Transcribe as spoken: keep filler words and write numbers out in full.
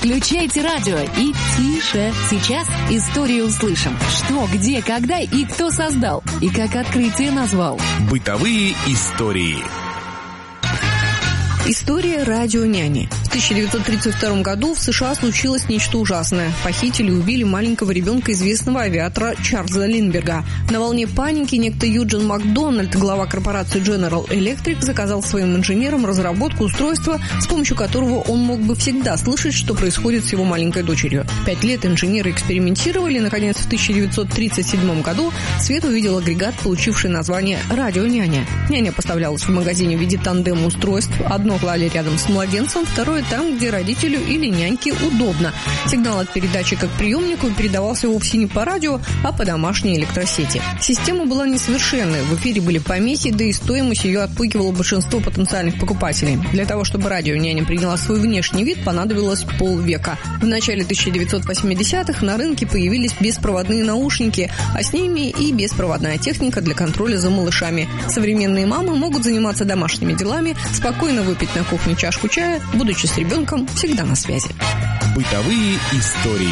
Включайте радио и тише. Сейчас историю услышим. Что, где, когда и кто создал. И как открытие назвал. Бытовые истории. История радионяни. В тысяча девятьсот тридцать втором году в США случилось нечто ужасное. Похитили и убили маленького ребенка известного авиатора Чарльза Линдберга. На волне паники некто Юджин Макдональд, глава корпорации General Electric, заказал своим инженерам разработку устройства, с помощью которого он мог бы всегда слышать, что происходит с его маленькой дочерью. Пять лет инженеры экспериментировали, и, наконец, в тысяча девятьсот тридцать седьмом году свет увидел агрегат, получивший название «Радионяня». Няня поставлялась в магазине в виде тандем-устройств. Одно клали рядом с младенцем, второе там, где родителю или няньке удобно. Сигнал от передатчика к приемнику передавался вовсе не по радио, а по домашней электросети. Система была несовершенной, в эфире были помехи, да и стоимость ее отпугивала большинство потенциальных покупателей. Для того, чтобы радионяня приняла свой внешний вид, понадобилось полвека. В начале тысяча девятьсот восьмидесятых на рынке появились беспроводные наушники, а с ними и беспроводная техника для контроля за малышами. Современные мамы могут заниматься домашними делами, спокойно выпить на кухне чашку чая, будучи с ребенком всегда на связи. Бытовые истории.